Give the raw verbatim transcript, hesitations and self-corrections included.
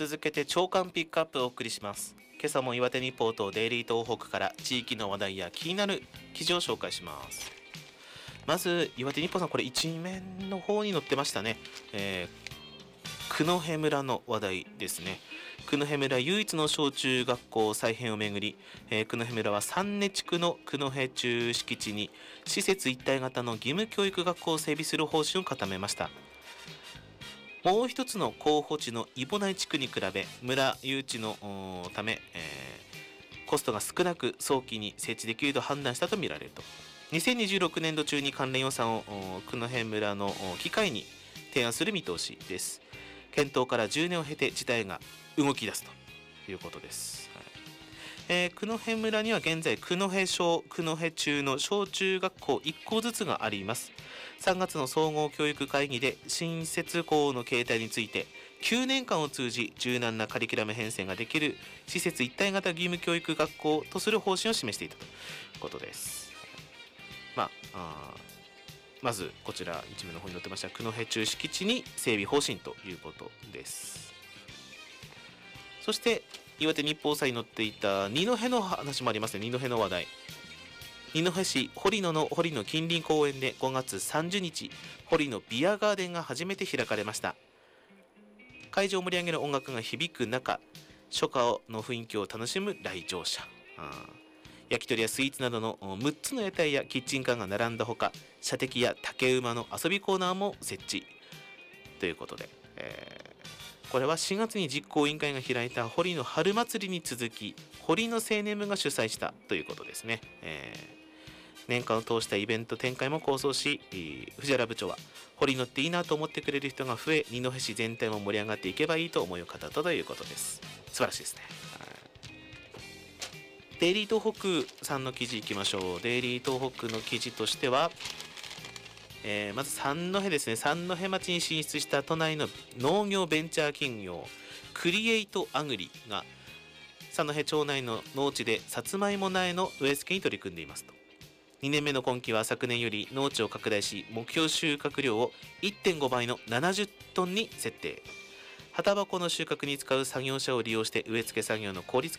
続けて朝刊ピックアップをお送りします。今朝も岩手日報とデイリー東北から地域の話題や気になる記事を紹介します。まず岩手日報さん、これ一面の方に載ってましたね。えー、九戸村の話題ですね。九戸村唯一の小中学校再編をめぐり、えー、九戸村は三根地区の九戸中敷地に施設一体型の義務教育学校を整備する方針を固めました。もう一つの候補地の揖保内地区に比べ村誘致のため、えー、コストが少なく早期に設置できると判断したとみられると。にせんにじゅうろくねん度中に関連予算を九戸村の機会に提案する見通しです。検討からじゅうねんを経て事態が動き出すということです。はい、えー、九戸村には現在九戸小九戸中の小中学校いっ校ずつがあります。さんがつの総合教育会議で新設校の形態についてきゅうねんかんを通じ柔軟なカリキュラム編成ができる施設一体型義務教育学校とする方針を示していたということです。まあ、あまずこちら一面の方に載ってました九戸中敷地に整備方針ということです。そして岩手日報祭に載っていた二戸の話もありますね。二戸の話題。二戸市堀野の堀野近隣公園でごがつさんじゅうにち、堀野ビアガーデンが初めて開かれました。会場を盛り上げる音楽が響く中、初夏の雰囲気を楽しむ来場者、焼き鳥やスイーツなどのむっつの屋台やキッチンカーが並んだほか、射的や竹馬の遊びコーナーも設置ということで、えー、これはしがつに実行委員会が開いた堀の春祭りに続き、堀の青年部が主催したということですね。えー年間を通したイベント展開も構想し、藤原部長は堀野っていいなと思ってくれる人が増え、二戸市全体も盛り上がっていけばいいと思いを語ったということです。素晴らしいですね。デイリー東北さんの記事いきましょう。デイリー東北の記事としては、えー、まず三戸ですね。三戸町に進出した都内の農業ベンチャー企業クリエイトアグリが三戸町内の農地でさつまいも苗の植え付けに取り組んでいますと。にねんめの今期は昨年より農地を拡大し、目標収穫量を いってんご 倍のななじゅっトンに設定。葉タバコの収穫に使う作業車を利用して植え付け作業の効率